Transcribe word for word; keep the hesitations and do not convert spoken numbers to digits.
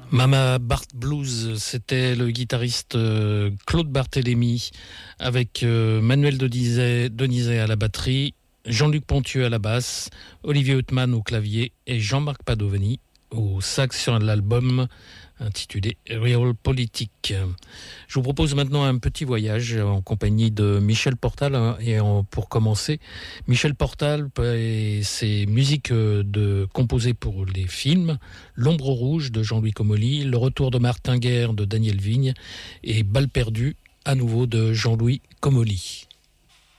Mama Bart Blues, c'était le guitariste euh, Claude Barthélémy avec euh, Manuel Donizet, Donizet à la batterie, Jean-Luc Pontieux à la basse, Olivier Huttman au clavier et Jean-Marc Padovani au sax sur l'album intitulé Real Politique. Je vous propose maintenant un petit voyage en compagnie de Michel Portal. Et en, pour commencer, Michel Portal et ses musiques de, composées pour les films, L'Ombre Rouge de Jean-Louis Comolli, Le Retour de Martin Guerre de Daniel Vigne et Balle perdue à nouveau de Jean-Louis Comolli.